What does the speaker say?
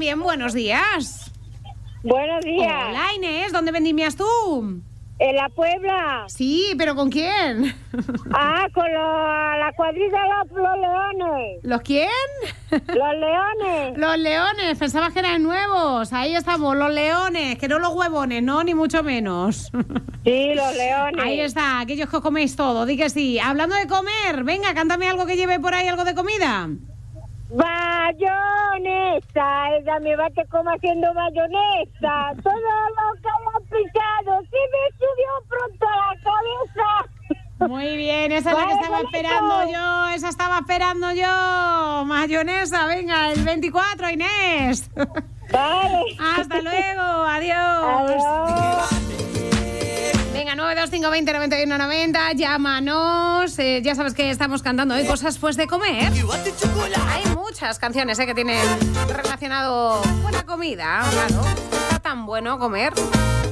bien, buenos días. Buenos días. Hola, Inés, ¿dónde vendimias tú? En la Puebla. Sí, ¿pero con quién? Con la cuadrilla de los leones. ¿Los quién? Los leones. Los leones, pensabas que eran nuevos. Ahí estamos, los leones, que no los huevones, no, ni mucho menos. Sí, los leones. Ahí está, aquellos que os coméis todo, di que sí. Hablando de comer, venga, cántame algo que lleve por ahí algo de comida. Mayonesa, ella me va que coma haciendo mayonesa. Todo lo que haya picado, sí me subió pronto a la cabeza. Muy bien, esa es la que estaba esperando yo. Mayonesa, venga, el 24, Inés. Vale. Hasta luego, adiós. Adiós. Venga, 925209190, llámanos. Ya sabes que estamos cantando hoy cosas pues de comer. Hay muchas canciones que tienen relacionado con la comida. Claro, está tan bueno comer.